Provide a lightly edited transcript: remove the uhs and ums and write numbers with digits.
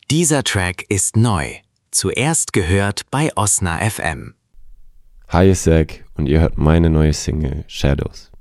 Dieser Track ist neu. Zuerst gehört bei Osna FM. Hi, ist Zack und ihr hört meine neue Single Shadows.